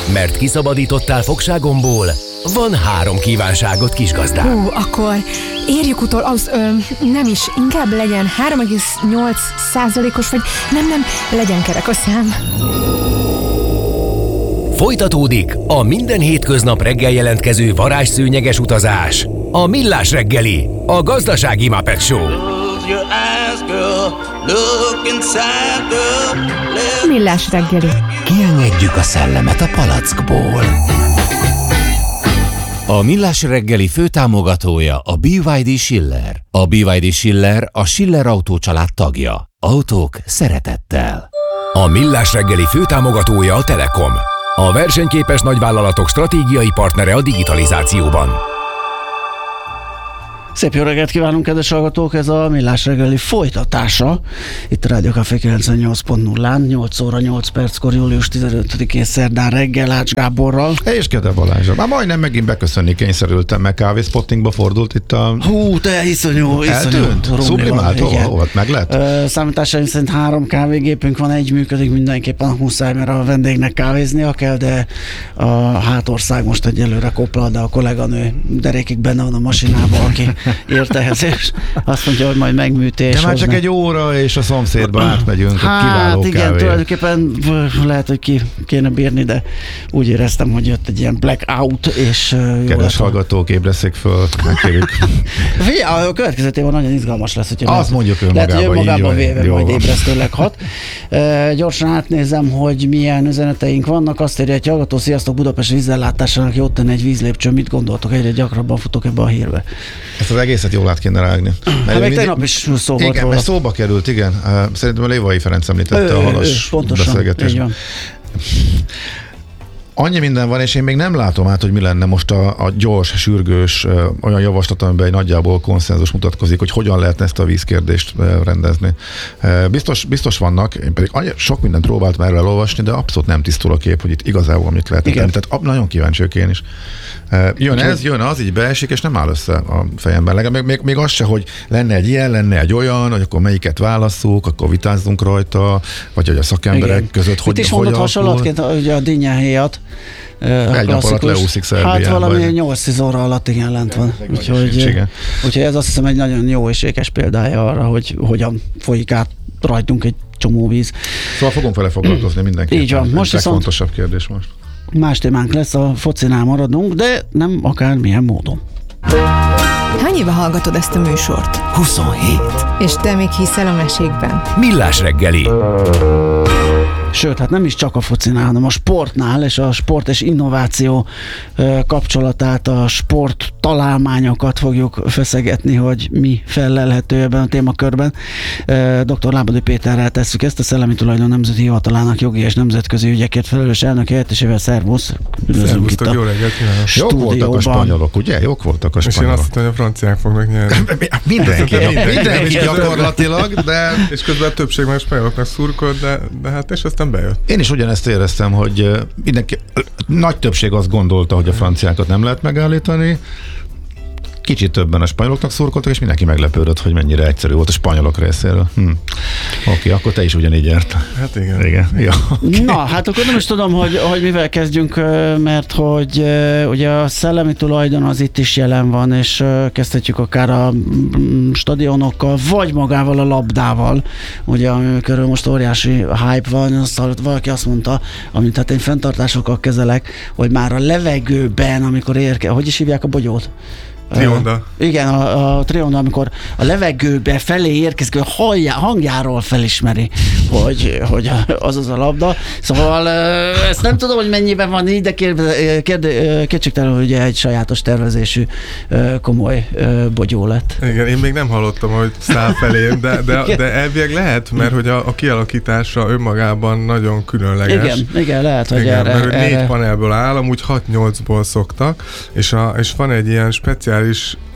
Mert kiszabadítottál fogságomból, van 3 kívánságot, kisgazdám. Akkor érjük utol, nem is, inkább legyen 3,8%-os, vagy nem, legyen kerek a szám. Folytatódik a minden hétköznap reggel jelentkező varázsszőnyeges utazás. A Millás reggeli, a gazdasági Muppet Show. Millás reggeli. Kiengedjük a szellemet a palackból. A Millás reggeli főtámogatója a BYD Schiller. A BYD Schiller a Schiller Autó család tagja. Autók szeretettel. A Millás reggeli főtámogatója a Telekom. A versenyképes nagyvállalatok stratégiai partnere a digitalizációban. Szép jó reggelt kívánunk, kedves hallgatók! Ez a Millás reggeli folytatása. Itt a Rádió Café 98.0-án, 8 óra 8 perckor, július 15-én szerdán reggel Ács Gáborral. És Kede Balázsra. Már majdnem megint beköszönni kényszerültem, meg kávészpottingba fordult itt a... Hú, te iszonyú. Sublimált, hova meg lett? Számításaim szerint 3 kávégépünk van, egy működik, mindenképpen muszáj, mert a vendégnek kávéznia kell, de a hátország most egyelőre koplal, de a kolléganő derékig benne van a masinában, aki ért ehhez, és azt mondja, hogy majd megműtés. De már csak egy óra, és a szomszédba átmegyünk, kiváló igen, kávé. Tulajdonképpen lehet, hogy ki kéne bírni, de úgy éreztem, hogy jött egy ilyen blackout, és... Kedves hallgatók, ébreszék föl, megkérjük. Figyelj, a következő téma nagyon izgalmas lesz, hogyha azt mondjuk önmagában véve majd ébresztőleg hat. Gyorsan átnézem, hogy milyen üzeneteink vannak. Azt írja egy hallgató, sziasztok, Budapest vízellátásának jót tenni egy vízlépcső. Mit gondoltok? Egyre gyakrabban futok ebbe a hírbe. Ezt az egészet jól át kéne rágni. Még tegnap is szó volt róla. Szóba került, igen. Szerintem a Lévai Ferenc említette a halas beszélgetést. Annyi minden van, és én még nem látom át, hogy mi lenne most a gyors, sürgős olyan javaslat, amiben egy nagyjából konszenzus mutatkozik, hogy hogyan lehetne ezt a vízkérdést rendezni. Biztos vannak, én pedig sok mindent próbáltam erről elolvasni, de abszolút nem tisztul a kép, hogy itt igazából mit lehet tenni. Tehát nagyon kíváncsi vagyok én is. Jön az, így beesik, és nem áll össze a fejemben. Még az se, hogy lenne egy ilyen, lenne egy olyan, hogy akkor melyiket válasszuk, akkor vitázzunk rajta, vagy hogy a szakemberek között hogy is mondott hasonlatként, ugye a dinnyehéjat. Egy nap alatt leúszik Szerbián. Hát valami 8-10 óra alatt igen lent van. Úgyhogy ez azt hiszem egy nagyon jó és ékes példája arra, hogy hogyan folyik át rajtunk egy csomó víz. Szóval fogunk vele foglalkozni mindenképpen. Így van. Most viszont legfontosabb kérdés most. Más témánk lesz, a focinál maradunk, de nem akármilyen módon. Hány éve hallgatod ezt a műsort? 27. És te még hiszel a mesékben? Millás reggeli. Sőt, hát nem is csak a focinál, hanem a sportnál, és a sport és innováció kapcsolatát, a sport találmányokat fogjuk feszegetni, hogy mi felelhető ebben a témakörben. Dr. Lábadi Péterrel tesszük ezt, a Szellemi Tulajdon Nemzeti Hivatalának jogi és nemzetközi ügyekért felelős elnök helyettesével. Szervusz! Szervusztok, jó reggelt kívánok! Jók voltak a spanyolok, ugye? Jók voltak a spanyolok. És én azt hittem, hogy a franciák fognak nyerni. Mindenki gyakorlatilag, de... És közben a többség már spanyoloknak szurkolt, de hát és aztán bejött. Én is ugyanezt éreztem, hogy mindenki, nagy többség azt gondolta, hogy a franciákat nem lehet megállítani. Kicsit többen a spanyoloknak szurkoltak, és mindenki meglepődött, hogy mennyire egyszerű volt a spanyolok részéről. Oké, akkor te is ugyanígy járt. Hát igen. Ja, okay. Na, hát akkor nem is tudom, hogy mivel kezdjünk, mert hogy ugye a szellemi tulajdon az itt is jelen van, és kezdhetjük akár a stadionokkal, vagy magával a labdával, ugye, ami körül most óriási hype van, valaki azt mondta, amit hát én fenntartásokkal kezelek, hogy már a levegőben, amikor hogy is hívják a bogyót? Trionda. Igen, a Trionda, amikor a levegőbe felé érkezik, hangjáról felismeri, hogy az a labda. Szóval ezt nem tudom, hogy mennyiben van így, de kétségtelenül ugye egy sajátos tervezésű komoly bogyó lett. Igen, én még nem hallottam, hogy száll felém, de elvileg lehet, mert hogy a kialakítása önmagában nagyon különleges. Igen, lehet, hogy mert 4 panelből áll, amúgy 6-8-ból szoktak, és van egy ilyen speciális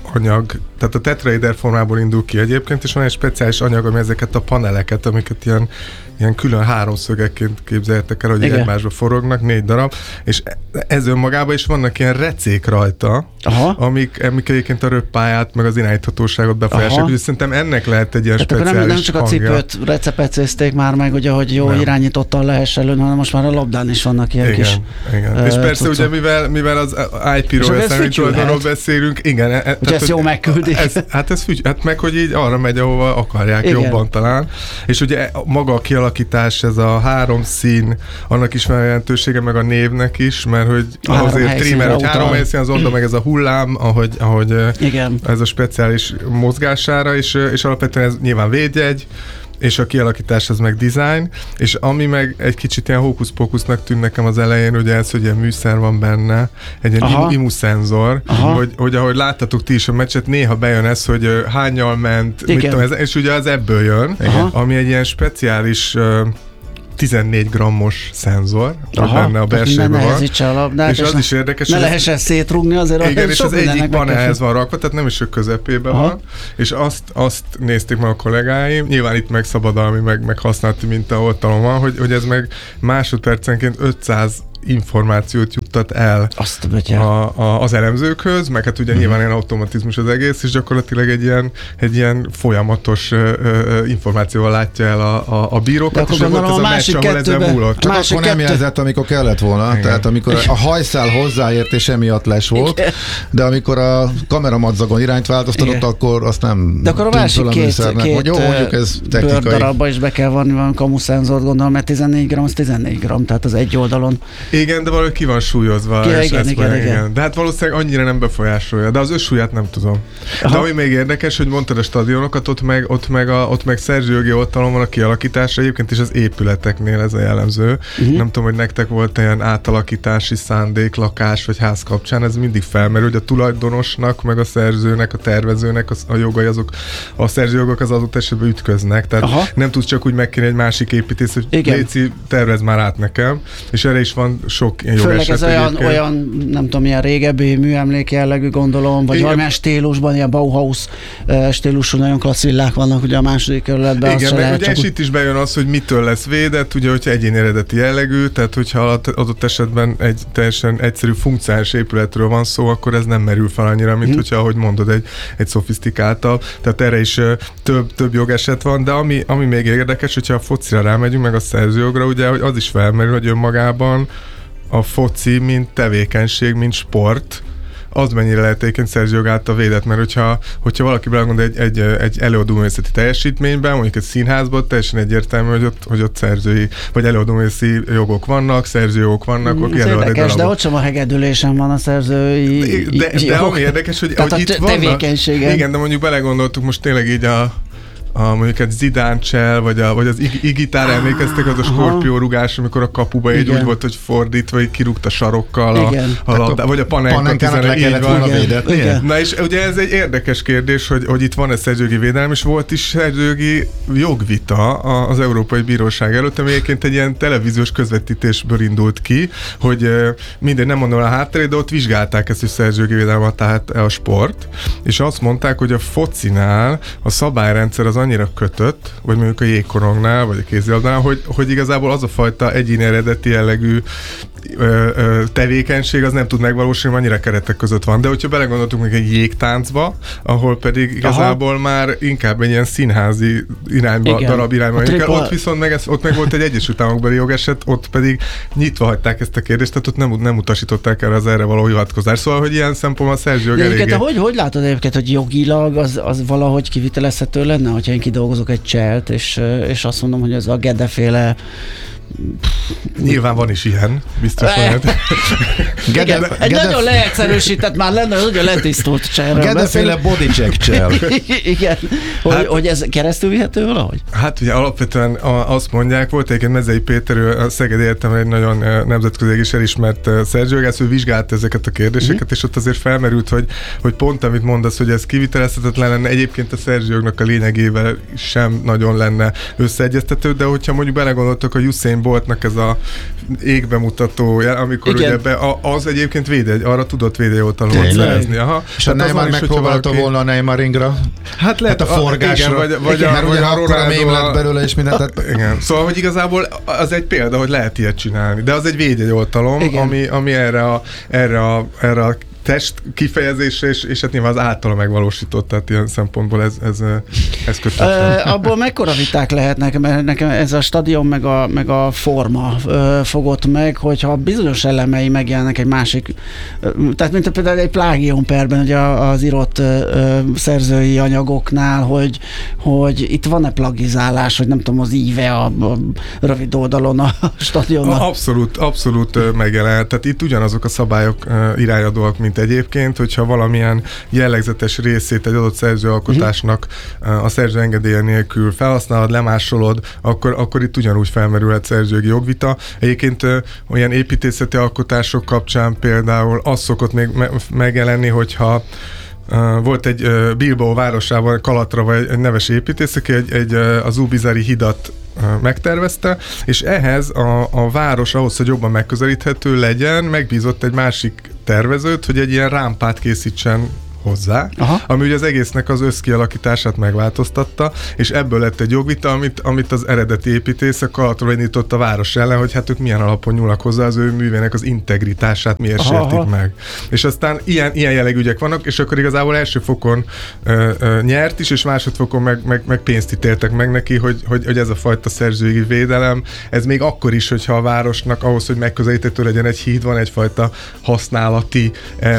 anyag, tehát a tetraéder formából indul ki egyébként, és van egy speciális anyag, ami ezeket a paneleket, amiket ilyen külön háromszögekként képzeljetek el, hogy egymásba forognak, 4 darab, és ez önmagában is vannak ilyen recék rajta, amik egyébként a röppályát, meg az irányíthatóságot befolyásolják, úgyhogy szerintem ennek lehet egy ilyen speciális nem csak a cipőt recepecézték már meg, ugye, hogy jó irányítottan lehessen lőni, hanem most már a labdán is vannak ilyen kis... Igen. És persze ugye, mivel az IP-ról tulajdonról beszélünk, igen. Hogy ezt jó megküldik. Hát meg, hogy így arra megy, ahova akarják jobban talán. És ugye maga a kialakítás, ez a 3 szín, annak is van jelentősége, meg a névnek is, mert hogy azért trimmer, hogy 3 helyszín az oldal, meg ez a hullám, ahogy ez a speciális mozgására, és alapvetően ez nyilván védjegy, és a kialakítás az meg design, és ami meg egy kicsit ilyen hókusz-pókusznak tűnt nekem az elején, ugye ez, hogy ilyen műszer van benne, egy ilyen imuszenzor, hogy ahogy láttatok ti is a meccset, néha bejön ez, hogy hányal ment, mit tudom, és ugye az ebből jön, ami egy ilyen speciális 14 grammos szenzor, benne a belsőben van. És az is érdekes, ne lehessen szétrugni azért. Igen, és az egyik panelhez van rakva, tehát nem is a közepében van, és azt nézték meg a kollégáim, nyilván itt meg szabadalmi, meg használati minta oltalom van, hogy ez meg másodpercenként 500 információt juttat el az elemzőkhöz, meg hát ugye nyilván ilyen automatizmus az egész, és gyakorlatilag egy ilyen folyamatos információval látja el a bírókat, és volt ez a meccs, ahol ezen múlott. Csak akkor nem jelzett, amikor kellett volna, igen. Tehát amikor a hajszál hozzáért, és emiatt les volt, igen. De amikor a kameramadzagon irányt változtatott, akkor azt nem. De akkor a másik két bőrdarabba is be kell vanni van kamuszenzort, gondolom, mert 14 g az 14 g, tehát az egy oldalon. Igen, de valahogy ki van súlyozva. Igen. De hát valószínűleg annyira nem befolyásolja, de az összsúlyát nem tudom. De ami még érdekes, hogy mondtad a stadionokat, ott meg szerzőjogi oltalom van a kialakításra, egyébként is az épületeknél ez a jellemző. Nem tudom, hogy nektek volt ilyen átalakítási szándék, lakás vagy ház kapcsán, ez mindig felmerül, hogy a tulajdonosnak, meg a szerzőnek, a tervezőnek a jogai, azok a szerzőjogok az adott esetben ütköznek. Tehát nem tudsz csak úgy megkérni egy másik építész, hogy Léci, tervez már át nekem. És erre is van sok ilyen jogeset. Főleg ez olyan, nem tudom, ilyen régebbi műemlék jellegű, gondolom, vagy valamilyen stílusban, ilyen Bauhaus stílusú nagyon klassz villák vannak ugye a második kerületben. Igen, meg ugye és itt is bejön az, hogy mitől lesz védett, ugye, hogyha egyéni eredeti jellegű, tehát hogyha adott esetben egy teljesen egyszerű funkciális épületről van szó, akkor ez nem merül fel annyira, mint hogyha, ahogy mondod, egy szofisztikáltabb. Tehát erre is több jogeset van, de ami még érdekes, hogyha a focira rámegyünk, meg a szerzőjogra, ugye, hogy az is felmerül, hogy önmagában a foci, mint tevékenység, mint sport, az mennyire lehet egyébként szerzőjog által védett, mert hogyha valaki belegondol egy előadóművészeti teljesítményben, mondjuk egy színházban, teljesen egyértelmű, hogy ott szerzői, vagy előadóművészeti jogok vannak, szerzőjogok vannak, ez érdekes, de ott sem a hegedülésen van a szerzői de ami érdekes, hogy itt vannak. Igen, de mondjuk belegondoltuk most tényleg így mondjuk egy Zidane-csel, vagy az Igitár, emlékeztek az a skorpió rugás, amikor a kapuba így úgy volt, hogy fordítva, így kirúgta sarokkal a labdát, vagy a Panenka le kellett volna védetni. Na és ugye ez egy érdekes kérdés, hogy itt van-e szerzőjogi védelem, és volt is szerzőjogi jogvita az Európai Bíróság előtt, ami egyébként egy ilyen televíziós közvetítésből indult ki, hogy mindegy, nem mondom a hátterét, de ott vizsgálták ezt, hogy szerzőjogi védelem, tehát a sport, és azt mondták, hogy a focinál a szabályrendszer az annyira kötött, vagy mondjuk a jégkorongnál, vagy a kézilabdánál, hogy igazából az a fajta egyéni eredeti jellegű tevékenység az nem tud megvalósulni, annyira keretek között van. De hogyha belegondoltunk még egy jégtáncba, ahol pedig igazából már inkább egy ilyen színházi irányba, darab irányba, ott viszont ott meg volt egy Egyesült Államokbeli jogeset, ott pedig nyitva hagyták ezt a kérdést, tehát ott nem utasították el az erre való hivatkozást. Szóval, hogy ilyen szempontból a szerzőjog eléggé. Hogy látod egyébként, hogy jogilag az valahogy kivitelezhető lenne, hogyha én kidolgozok egy cselt, és azt mondom, hogy ez a Gede-féle nyilván van is ilyen, biztos olyan. Egy nagyon leegyszerűsített már lenne, nagyon letisztult cselről. Gede-féle body check csel. Igen. Hogy ez keresztül vihető valahogy? Hát ugye alapvetően azt mondják, volt egyébként Mezei Péter, a Szegedi Egyetemen egy nagyon nemzetközileg is elismert szerzőjogász, ő vizsgálta ezeket a kérdéseket, és ott azért felmerült, hogy pont amit mondasz, hogy ez kivitelezhetetlen lenne, egyébként a szerzőjognak a lényegével sem nagyon lenne összeegyeztető, de hogyha mondjuk belegondoltok, a Usain boltnak ez a égbe mutató, amikor ugye az egyébként arra tudott védőoltalomot szerezni. Aha. És a Neymar megpróbálta volna a Neymaringra? Hát lehet a forgásra. Igen, vagy akkor a mém lett belőle és mindent. Igen. Szóval, hogy igazából az egy példa, hogy lehet ilyet csinálni. De az egy védőoltalom, ami erre a test kifejezésre, és hát nyilván az általa megvalósított, tehát ilyen szempontból ez kötetlen. Abból mekkora viták lehetnek, mert nekem ez a stadion meg a forma fogott meg, hogyha bizonyos elemei megjelennek egy másik, tehát mint például egy plágiumperben, ugye az írott szerzői anyagoknál, hogy itt van-e plagizálás, hogy nem tudom, az íve a rövid oldalon a stadionnak. Abszolút megjelent. Tehát itt ugyanazok a szabályok irányadóak, mint egyébként, hogyha valamilyen jellegzetes részét egy adott szerzőalkotásnak a szerző engedélye nélkül felhasználod, lemásolod, akkor itt ugyanúgy felmerülhet szerzőjogi jogvita. Egyébként olyan építészeti alkotások kapcsán például az szokott még megjelenni, hogyha volt egy Bilbao városában, Calatrava egy neves építész, aki az Ubizari hidat megtervezte, és ehhez a város ahhoz, hogy jobban megközelíthető legyen, megbízott egy másik tervezőt, hogy egy ilyen rámpát készítsen hozzá, ami ugye az egésznek az összkialakítását megváltoztatta, és ebből lett egy jogvita, amit az eredeti építészek Calatrava indított a város ellen, hogy hát ők milyen alapon nyúlnak hozzá, az ő művének az integritását miért sértik meg. És aztán ilyen jellegű ügyek vannak, és akkor igazából első fokon nyert is, és másodfokon meg pénzt ítéltek meg neki, hogy ez a fajta szerzői védelem, ez még akkor is, hogyha a városnak ahhoz, hogy megközelíthető legyen egy híd, van egyfajta használati,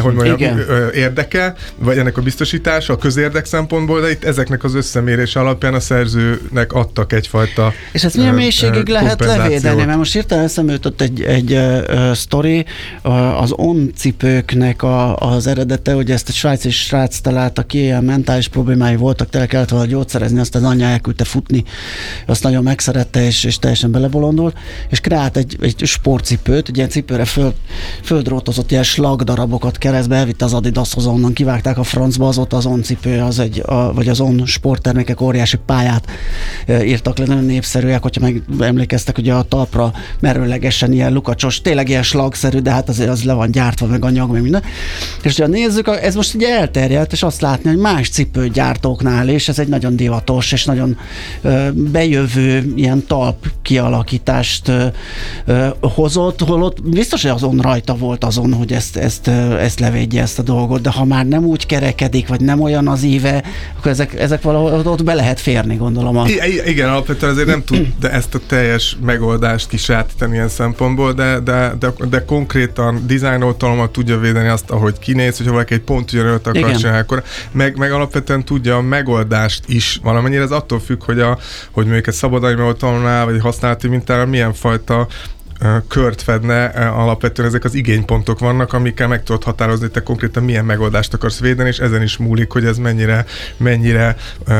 érdeke, vagy ennek a biztosítása a közérdek szempontból, de itt ezeknek az összemérése alapján a szerzőnek adtak egyfajta és ezt milyen mélységig lehet levédeni? Mert most hirtelen eszembe jutott egy sztori, az On cipőknek az eredete, hogy ezt egy svájci srác találta ki, ilyen mentális problémái voltak, tele kellett volna gyógyszerezni, azt az anyja elküldte futni, azt nagyon megszerette, és teljesen belebolondult, és kreált egy sportcipőt, egy ilyen cipőre földrótozott ilyen slagdarabokat keresztbe, elvitte az Adidashoz, onnan kivágták a francba, azóta az On cipő, vagy az On sporttermékek óriási pályát írtak le, nagyon népszerűek, hogyha meg emlékeztek, ugye a talpra merőlegesen ilyen lukacsos, tényleg ilyen slagszerű, de hát azért az le van gyártva, meg anyag, meg minden. És ugye nézzük, ez most ugye elterjedt, és azt látni, hogy más cipőgyártóknál is, ez egy nagyon divatos, és nagyon bejövő ilyen talp kialakítást hozott, holott biztos, hogy azon rajta volt azon, hogy ezt levédje, ezt a dolgot, de ha már nem úgy kerekedik, vagy nem olyan az íve, akkor ezek valahol ott be lehet férni, gondolom. Igen, alapvetően azért nem tud ezt a teljes megoldást kisátítani ilyen szempontból, de konkrétan dizájnoltalommal tudja védeni azt, ahogy kinéz, hogyha valaki egy pont ugyanolyan akar csinálni, akkor meg alapvetően tudja a megoldást is valamennyire. Ez attól függ, hogy mondjuk egy szabadalmi oltalomnál, vagy egy használati mintánál milyen fajta kört fedne, alapvetően ezek az igénypontok vannak, amikkel meg tudod határozni, hogy te konkrétan milyen megoldást akarsz védeni, és ezen is múlik, hogy ez mennyire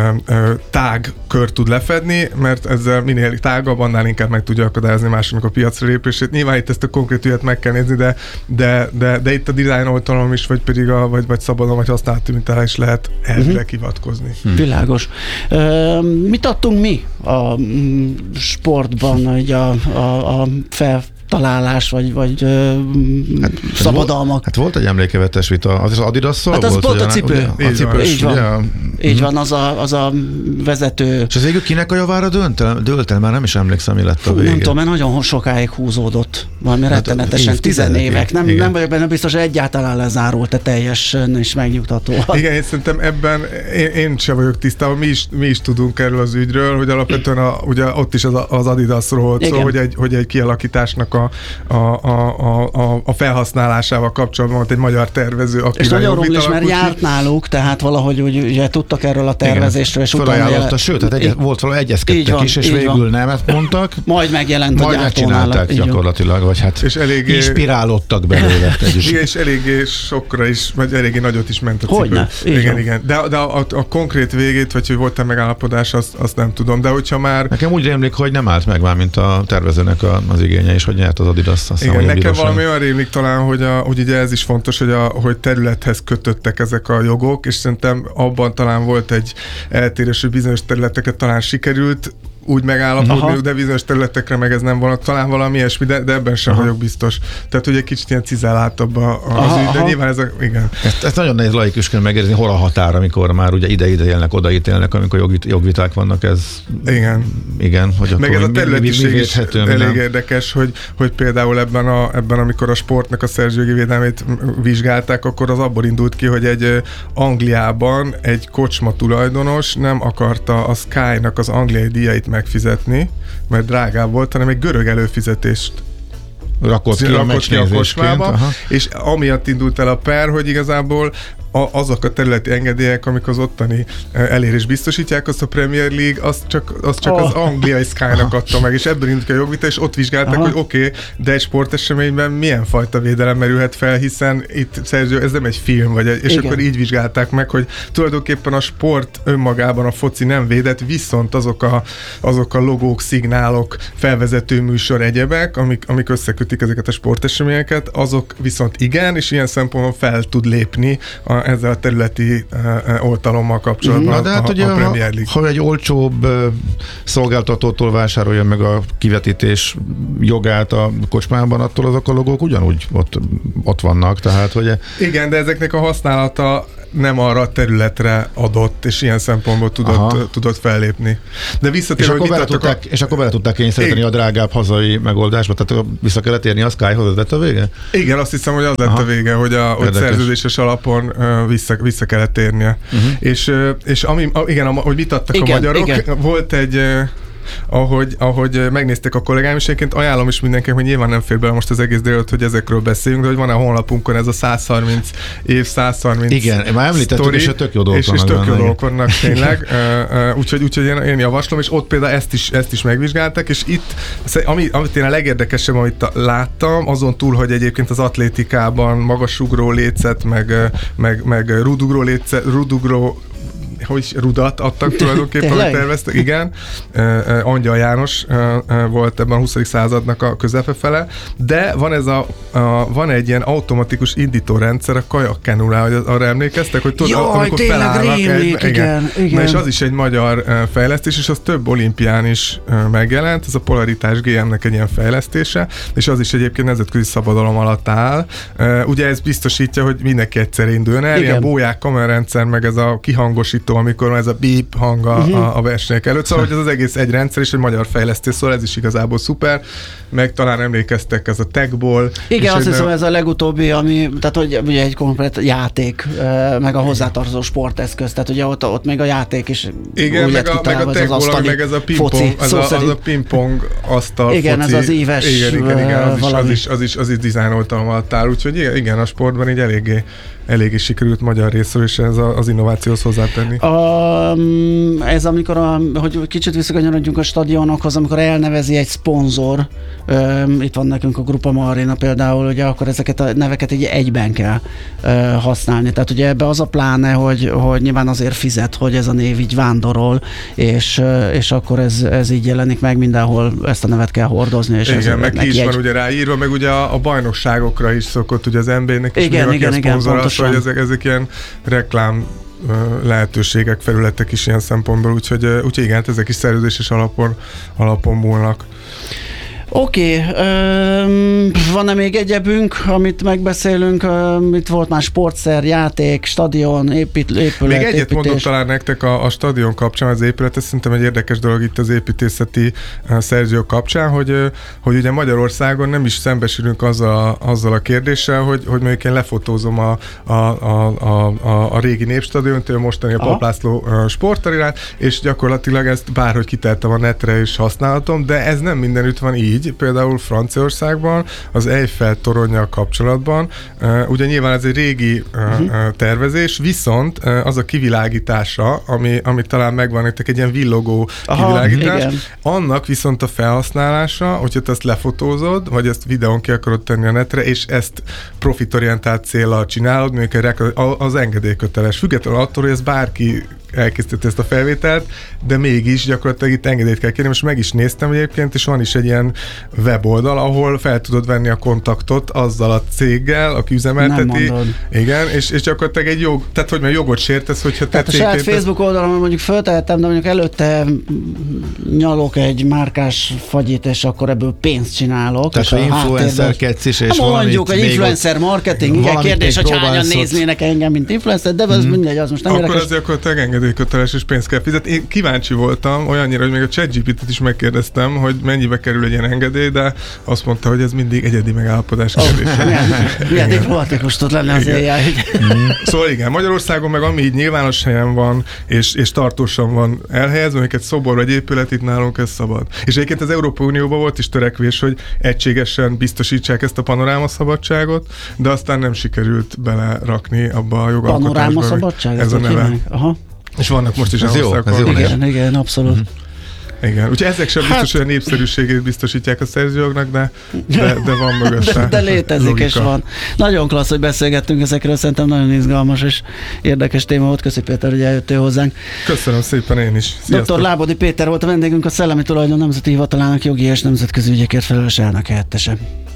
tág kört tud lefedni, mert ezzel minél tágabb, annál inkább meg tudja akadályozni másoknak a piacra lépését. Nyilván itt ezt a konkrét ügyet meg kell nézni, de itt a design oltalom is, vagy pedig vagy szabadon, vagy használati mintán is lehet elvire hivatkozni. Világos. Mit adtunk mi a sportban, hogy a feltalálás, vagy szabadalmak? Hát volt egy emlékevetes vita, az Adidasszal hát volt? Hát az volt a cipő. Így van, az a vezető. És az végül kinek a javára dőlt el? Már nem is emlékszem, mi lett a vége. Nem tudom, mert nagyon sokáig húzódott. Valami rettenetesen, 10 évek. Nem vagyok benne biztos, hogy egyáltalán lezárult, teljesen és megnyugtató. Igen, én szerintem ebben én sem vagyok tisztában, mi is tudunk erről az ügyről, hogy alapvetően ugye ott is az Adidasról volt szó, hogy egy kialakításnak a felhasználásával kapcsolatban volt egy magyar tervező, aki és nagyon romlás, mert járt náluk, tehát valahogy úgy, ugye tudtak erről a tervezésről, és utána sőt, tehát volt valami egyezkedtek is, és végül nemet mondtak. Majd megjelent a gyártónál. Majd megcsinálták gyakorlatilag, vagy hát és eléggé inspirálódtak belőle. Igen, és eléggé sokra is, vagy eléggé nagyot is ment a cipő. Igen. De a konkrét végét, vagy hogy volt-e megállapodás, azt nem tudom, de hogyha már... Nekem úgy rémlik, hogy nem állt meg már, mint a tervezőnek az igénye, és hogy nyert az Adidas. Igen, nekem valami olyan rémlik talán, hogy ugye ez is fontos, hogy területhez kötöttek ezek a jogok, és szerintem abban talán volt egy eltérés, hogy bizonyos területeket talán sikerült úgy megállapodni, de bizonyos területekre meg ez nem van, talán valami ilyesmi, de ebben sem vagyok biztos. Tehát, hogy egy kicsit ilyen cizelláltabb az ügy, de nyilván ez igen. Ezt nagyon nehéz laikusként megérzni, hol a határ, amikor már ugye ide élnek, oda ítélnek, amikor jogviták vannak, ez... Igen, hogy meg ez a területiség is elég nem? érdekes, hogy például ebben, amikor a sportnak a szerzőjogi védelmét vizsgálták, akkor az abból indult ki, hogy egy Angliában egy kocsma tulajdonos nem akarta a Sky-nak az angliai díjait megfizetni, mert drágább volt, hanem egy görög előfizetést rakott ki a kocsmába, és amiatt indult el a per, hogy igazából azok a területi engedélyek, amik az ottani elérés biztosítják, azt a Premier League, az csak az angliai Sky-nak adta meg, és ebből indult ki a jogvita, és ott vizsgálták, hogy oké, de egy sporteseményben milyen fajta védelem merülhet fel, hiszen itt Szerző, ez nem egy film, és akkor így vizsgálták meg, hogy tulajdonképpen a sport önmagában, a foci nem védett, viszont azok a logók, szignálok, felvezető műsor, egyebek, amik összekötik ezeket a sporteseményeket, azok viszont igen, és ilyen szempontból fel tud lépni ezzel a területi oltalommal kapcsolatban Na, de hát a Premier League. Ha egy olcsóbb szolgáltatótól vásárolja meg a kivetítés jogát a kocsmában, attól azok a logók ugyanúgy ott vannak, tehát hogy... Igen, de ezeknek a használata nem arra a területre adott, és ilyen szempontból tudott fellépni. De visszatérve, és akkor bele tudták kényszeríteni a drágább hazai megoldásba, tehát vissza kellett érni a Skyhoz, ez lett a vége? Igen, azt hiszem, hogy az lett a vége, hogy a szerződéses alapon vissza kellett térnie. És hogy mit adtak a magyarok, volt egy... Ahogy megnézték a kollégáim, és egyébként ajánlom is mindenkinek, hogy nyilván nem fér bele most az egész délután, hogy ezekről beszéljünk, de hogy van a honlapunkon ez a 130 év, 130 igen, már említettük, sztori, és tök jó dolgok és tök jó dolgok vannak tényleg. Úgyhogy én javaslom, és ott például ezt is megvizsgálták, és itt, amit én a legérdekesebb, amit láttam, azon túl, hogy egyébként az atlétikában magasugró lécet, meg rudugró rudat adtak tulajdonképpen, hogy terveztek, igen. Angyal János volt ebben a 20. századnak a közepefele, de van egy ilyen automatikus indítórendszer a kajakkenulál, hogy arra emlékeztek, hogy amikor felállnak igen. Na és az is egy magyar fejlesztés, és az több olimpián is megjelent, ez a Polaritás GM-nek egy ilyen fejlesztése, és az is egyébként nemzetközi szabadalom alatt áll. Ugye ez biztosítja, hogy mindenki egyszer induljon el, ilyen bóják, kamerarendszer, meg ez a kihangosító, amikor ez a beep hang a versenyek előtt. Szóval, hogy ez az egész egy rendszer és egy magyar fejlesztés, szóval ez is igazából szuper. Meg talán emlékeztek ez a techból. Igen, azt hiszem, ez a legutóbbi, tehát hogy ugye egy komplet játék, meg a hozzátartozó sporteszköz, tehát ugye ott még a játék is. Igen, meg a techból, meg ez a pingpong, az a pingpong asztal igen, foci. Ez az éves igen, az is dizájnoltalom alatt áll, úgyhogy igen, a sportban így eléggé sikerült magyar részről, és ez az innovációhoz hozzátenni. Ez amikor, hogy kicsit visszakanyarodjunk a stadionokhoz, amikor elnevezi egy szponzor, itt van nekünk a Groupama Arena például, ugye akkor ezeket a neveket így egyben kell használni. Tehát ugye ebbe az a pláne, hogy nyilván azért fizet, hogy ez a név így vándorol, és akkor ez így jelenik meg, mindenhol ezt a nevet kell hordozni. És igen, meg ki is van ugye ráírva, meg ugye a bajnokságokra is szokott, ugye az NBA-nek is igen, hogy ezek ilyen reklám lehetőségek, felületek is ilyen szempontból, úgyhogy igen, ezek is szerződéses alapon múlnak. Oké, van-e még egyebünk, amit megbeszélünk? Itt volt már sportszer, játék, stadion, épület. Még egyet mondok talán nektek a stadion kapcsán, az épület, ez szerintem egy érdekes dolog itt az építészeti szerzők kapcsán, hogy ugye Magyarországon nem is szembesülünk azzal a kérdéssel, hogy mondjuk én lefotózom a régi Népstadiont, a mostani a Papp László sportarénát, és gyakorlatilag ezt bárhogy kiteltem a netre és használhatom, de ez nem mindenütt van így. Például Franciaországban az Eiffel toronnyal kapcsolatban, ugye nyilván ez egy régi tervezés, viszont az a kivilágítása, ami talán megvan nektek, egy ilyen villogó kivilágítás, igen. Annak viszont a felhasználása, hogyha te ezt lefotózod, vagy ezt videón ki akarod tenni a netre, és ezt profitorientált céllal csinálod, mondjuk az engedélyköteles. Függetlenül attól, hogy ez bárki elkészítette ezt a felvételt, de mégis gyakorlatilag itt engedélyt kell kérni. Most meg is néztem egyébként, és van is egy ilyen weboldal, ahol fel tudod venni a kontaktot azzal a céggel, aki üzemelteti. Igen, és gyakorlatilag egy jog, tehát hogy jogot sértesz, hogyha te tehát a saját Facebook oldalon mondjuk föltehettem, de mondjuk előtte nyalok egy márkás fagyit, és akkor ebből pénzt csinálok. Tehát ha influencerkedsz is, és mondjuk egy influencer marketing, igen, kérdés, hogy hányan néznének engem, mint influencer, de ez mindegy, az most nem akkor érdekes. Akkor azért engedélyköteles és pénzt kell fizetni. Én kíváncsi voltam olyannyira, hogy még a ChatGPT-t is megkérdeztem, hogy mennyibe kerül egy ilyen engedély, de azt mondta, hogy ez mindig egyedi megállapodás kérdése. Milyen diplomatikus tud lenni az AI. Szóval igen, Magyarországon meg ami így nyilvános helyen van, és tartósan van elhelyezve, amiket szobor vagy épület, itt nálunk ez szabad. És egyébként az Európai Unióban volt is törekvés, hogy egységesen biztosítsák ezt a panorámaszabadságot, de aztán nem sikerült belerakni abba a jogalkotásba. Panorámaszabadság? Ez a neve. Aha. És vannak most is az országok. Igen, abszolút. Igen, úgyhogy ezek sem biztos, hogy a népszerűségét biztosítják a szerzőjognak, de van mögötte. De létezik logika. És van. Nagyon klassz, hogy beszélgettünk ezekről, szerintem nagyon izgalmas és érdekes téma volt. Köszönjük, Péter, hogy eljöttél hozzánk. Köszönöm szépen én is. Sziasztok. Dr. Lábodi Péter volt a vendégünk, a Szellemi Tulajdon Nemzeti Hivatalának jogi és nemzetközi ügyekért felelős elnök helyettese.